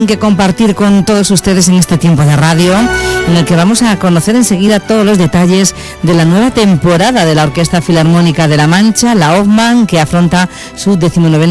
que compartir con todos ustedes en este tiempo de radio, en el que vamos a conocer enseguida todos los detalles de la nueva temporada de la Orquesta Filarmónica de La Mancha, la Hoffmann, que afronta su 19ª